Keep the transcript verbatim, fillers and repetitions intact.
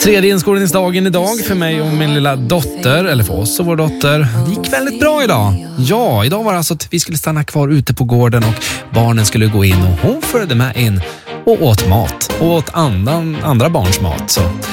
Tredje inskolningsdagen idag för mig och min lilla dotter, eller för oss och vår dotter. Det gick väldigt bra idag. Ja, idag var det alltså att vi skulle stanna kvar ute på gården och barnen skulle gå in och hon följde med in och åt mat och åt andan, andra barns mat. Så